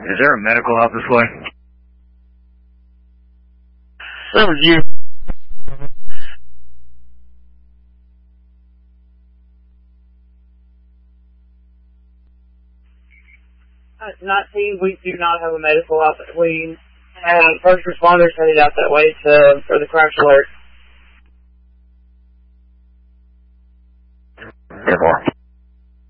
Is there a medical out this way? 7U. Not team, we do not have a medical out that we have first responders headed out that way for the crash alert. 10-4.